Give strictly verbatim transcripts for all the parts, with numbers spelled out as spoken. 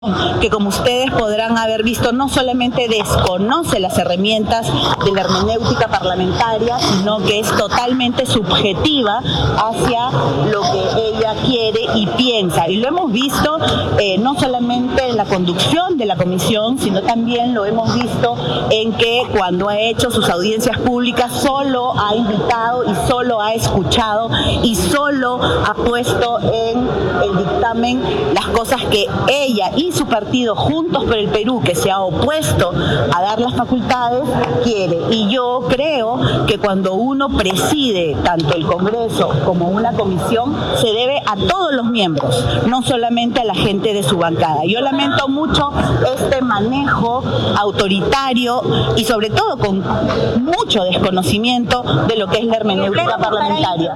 que, como ustedes podrán haber visto, no solamente desconoce las herramientas de la hermenéutica parlamentaria, sino que es totalmente subjetiva hacia lo que ella quiere y piensa. Y lo hemos visto eh, no solamente en la conducción de la comisión, sino también lo hemos visto en que cuando ha hecho sus audiencias públicas solo ha invitado y solo ha escuchado y solo ha puesto en el dictamen las cosas que ella y su partido Juntos por el Perú, que se ha opuesto a dar las facultades, quiere. Y yo creo que cuando uno preside tanto el Congreso como una comisión, se debe a todos los miembros, no solamente a la gente de su bancada. Yo lamento mucho este manejo autoritario y sobre todo con mucho desconocimiento de lo que es la hermenéutica parlamentaria.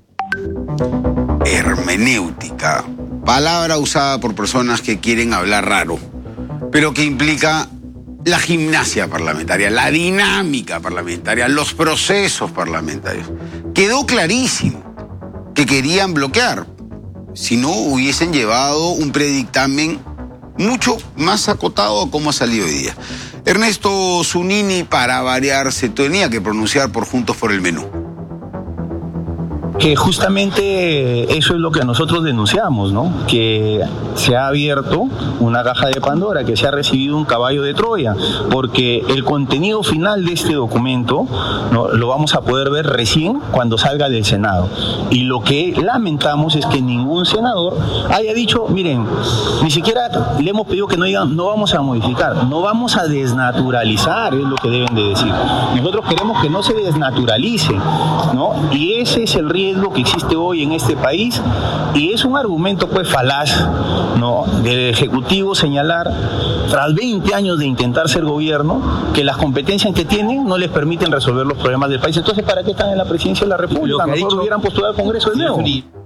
Hermenéutica, palabra usada por personas que quieren hablar raro, pero que implica la gimnasia parlamentaria, la dinámica parlamentaria, los procesos parlamentarios. Quedó clarísimo que querían bloquear, si no hubiesen llevado un predictamen mucho más acotado a cómo ha salido hoy día. Ernesto Zunini, para variar, se tenía que pronunciar por Juntos por el Menú. Que justamente eso es lo que nosotros denunciamos, ¿no? Que se ha abierto una caja de Pandora, que se ha recibido un caballo de Troya, porque el contenido final de este documento, ¿no?, lo vamos a poder ver recién cuando salga del Senado. Y lo que lamentamos es que ningún senador haya dicho, miren, ni siquiera le hemos pedido que no digan, no vamos a modificar, no vamos a desnaturalizar, es lo que deben de decir. Nosotros queremos que no se desnaturalice, ¿no? Y ese es el riesgo lo que existe hoy en este país, y es un argumento pues falaz, ¿no?, del Ejecutivo señalar, tras veinte años de intentar ser gobierno, que las competencias que tienen no les permiten resolver los problemas del país. Entonces, ¿para qué están en la presidencia de la República? Mejor dicho, hubieran postulado al Congreso de nuevo.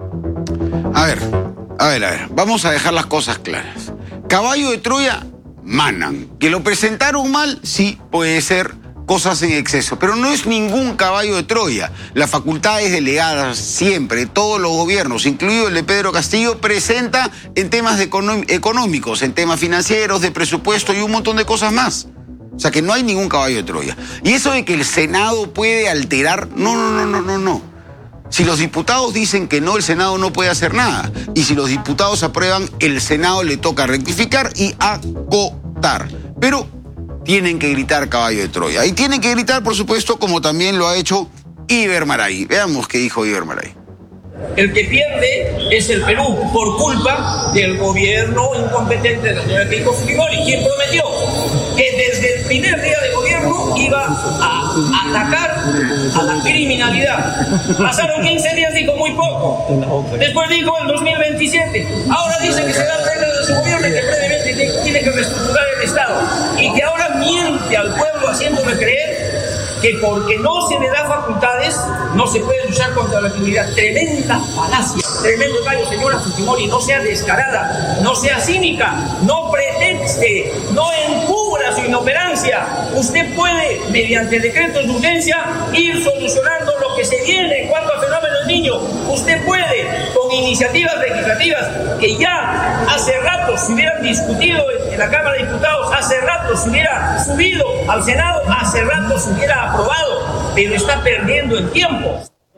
A ver, a ver, a ver, vamos a dejar las cosas claras. Caballo de Troya, manan. Que lo presentaron mal, sí, puede ser cosas en exceso, pero no es ningún caballo de Troya. Las facultades delegadas siempre, todos los gobiernos, incluido el de Pedro Castillo, presenta en temas de econó- económicos, en temas financieros, de presupuesto y un montón de cosas más. O sea que no hay ningún caballo de Troya. Y eso de que el Senado puede alterar, no, no, no, no, no, no. Si los diputados dicen que no, el Senado no puede hacer nada. Y si los diputados aprueban, el Senado le toca rectificar y acotar. Pero tienen que gritar caballo de Troya. Y tienen que gritar, por supuesto, como también lo ha hecho Iber Maray. Veamos qué dijo Iber Maray. El que pierde es el Perú por culpa del gobierno incompetente de la señora Keiko Fujimori, quien prometió que desde el primer día de gobierno iba a atacar a la criminalidad. Pasaron quince días, dijo muy poco. Después dijo el dos mil veintisiete. Ahora dice que se da reglas de su gobierno y que previamente tiene que reestructurar el Estado. Y que ahora miente al pueblo haciéndole creer que porque no se le da facultades no se puede luchar contra la criminalidad. Tremenda falacia, tremendo gallo, señora Fujimori. No sea descarada, no sea cínica, no pretexte, no encubra su inoperancia. Usted puede, mediante decretos de urgencia, ir solucionando lo que se viene en cuanto a fenómenos niños. Usted puede, con iniciativas legislativas que ya hace rato se hubieran discutido en la Cámara de Diputados, hace rato se hubiera subido al Senado, hace rato se hubiera aprobado, pero está perdiendo el tiempo.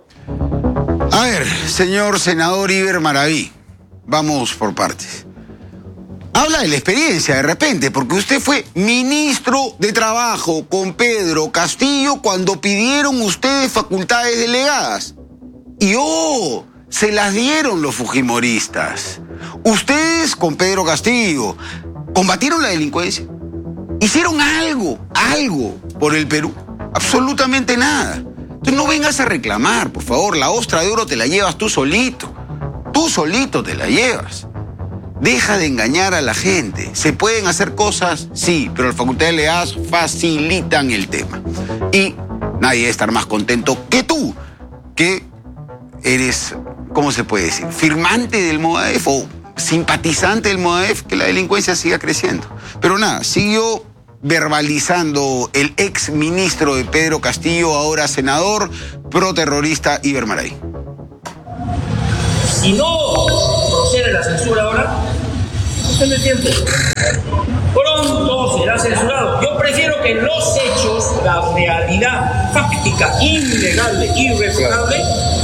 A ver, señor senador Iber Maray, vamos por partes. Habla de la experiencia de repente, porque usted fue ministro de Trabajo con Pedro Castillo cuando pidieron ustedes facultades delegadas. Y oh, se las dieron los fujimoristas. Ustedes con Pedro Castillo combatieron la delincuencia. Hicieron algo, algo por el Perú. Absolutamente nada. Entonces no vengas a reclamar, por favor. La ostra de oro te la llevas tú solito. Tú solito te la llevas. Deja de engañar a la gente. ¿Se pueden hacer cosas? Sí, pero las facultades delegadas facilitan el tema. Y nadie debe estar más contento que tú, que eres, ¿cómo se puede decir?, firmante del MOADEF o simpatizante del MOADEF, que la delincuencia siga creciendo. Pero nada, siguió verbalizando el ex ministro de Pedro Castillo, ahora senador, proterrorista Iber Maray. Si no procede la censura ahora, cuestión de tiempo. Pronto será censurado. Yo prefiero que los hechos, la realidad fáctica, innegable, irrefutable,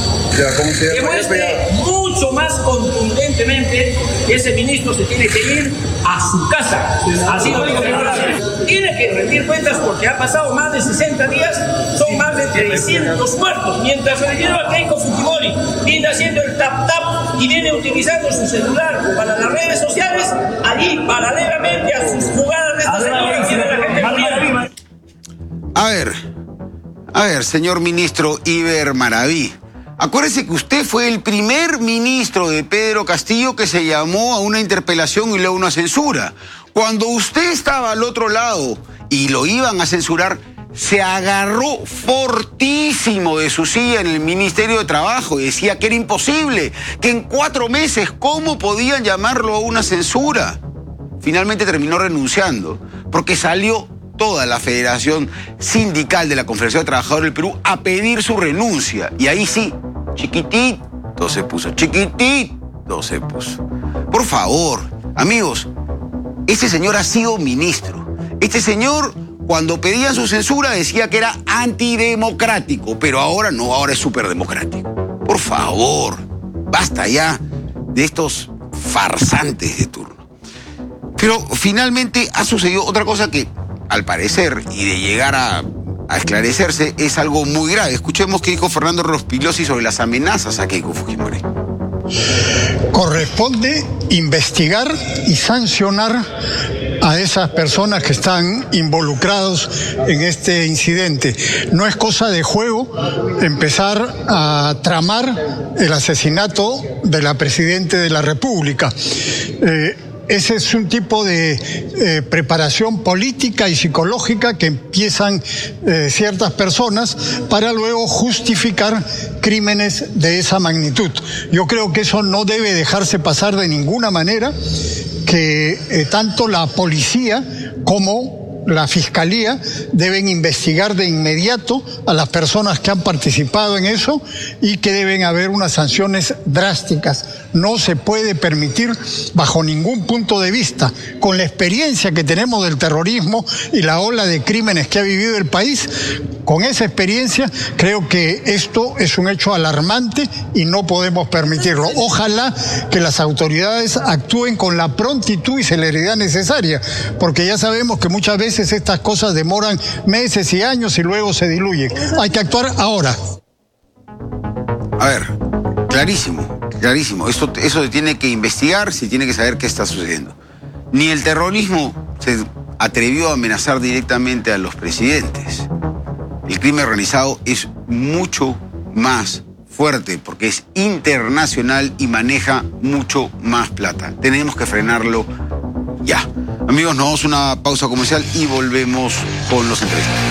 demuestre mucho más contundentemente que ese ministro se tiene que ir a su casa. Así lo digo. Tiene que rendir cuentas porque ha pasado más de sesenta días, son más de trescientos muertos. Mientras el señor Keiko Fujimori viene haciendo el tap-tap y viene utilizando su celular para las redes sociales, allí paralelamente a sus jugadas de esta señora tiene la gente muriendo. A ver, a ver, señor ministro Iber Maraví. Acuérdese que usted fue el primer ministro de Pedro Castillo que se llamó a una interpelación y luego a una censura. Cuando usted estaba al otro lado y lo iban a censurar, se agarró fortísimo de su silla en el Ministerio de Trabajo y decía que era imposible, que en cuatro meses, ¿cómo podían llamarlo a una censura? Finalmente terminó renunciando, porque salió toda la Federación Sindical de la Confederación de Trabajadores del Perú a pedir su renuncia. Y ahí sí, chiquitito se puso, chiquitito se puso. Por favor, amigos, este señor ha sido ministro. Este señor, cuando pedían su censura, decía que era antidemocrático, pero ahora no, ahora es súper democrático. Por favor, basta ya de estos farsantes de turno. Pero finalmente ha sucedido otra cosa que, al parecer, y de llegar a, a esclarecerse, es algo muy grave. Escuchemos qué dijo Fernando Rospigliosi sobre las amenazas a Keiko Fujimori. Corresponde investigar y sancionar a esas personas que están involucrados en este incidente. No es cosa de juego empezar a tramar el asesinato de la Presidenta de la República. Eh, Ese es un tipo de eh, preparación política y psicológica que empiezan eh, ciertas personas para luego justificar crímenes de esa magnitud. Yo creo que eso no debe dejarse pasar de ninguna manera, que eh, tanto la policía como la Fiscalía deben investigar de inmediato a las personas que han participado en eso y que deben haber unas sanciones drásticas. No se puede permitir bajo ningún punto de vista, con la experiencia que tenemos del terrorismo y la ola de crímenes que ha vivido el país, con esa experiencia creo que esto es un hecho alarmante y no podemos permitirlo. Ojalá que las autoridades actúen con la prontitud y celeridad necesaria, porque ya sabemos que muchas veces estas cosas demoran meses y años y luego se diluyen. Hay que actuar ahora. A ver, clarísimo, clarísimo. Esto, eso se tiene que investigar, se tiene que saber qué está sucediendo. Ni el terrorismo se atrevió a amenazar directamente a los presidentes. El crimen organizado es mucho más fuerte porque es internacional y maneja mucho más plata. Tenemos que frenarlo ya. Amigos, nos vamos a una pausa comercial y volvemos con los entrevistados.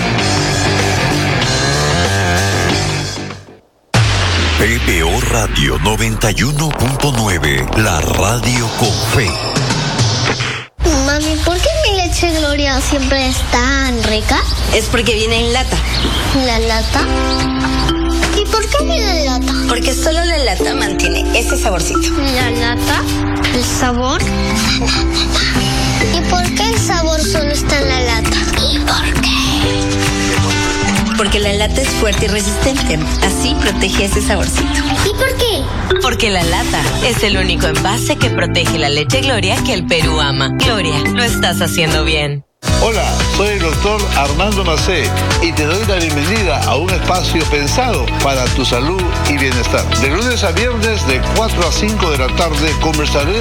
P B O Radio noventa y uno punto nueve, la radio con fe. Mami, ¿por qué mi leche Gloria siempre es tan rica? Es porque viene en lata. ¿La lata? ¿Y por qué viene en lata? Porque solo la lata mantiene ese saborcito. ¿La lata? ¿El sabor? ¿Y por qué el sabor solo está en la lata? ¿Y por qué? Porque la lata es fuerte y resistente. Así protege ese saborcito. ¿Y por qué? Porque la lata es el único envase que protege la leche Gloria que el Perú ama. Gloria, lo estás haciendo bien. Hola, soy el doctor Armando Macé y te doy la bienvenida a un espacio pensado para tu salud y bienestar. De lunes a viernes de cuatro a cinco de la tarde conversaré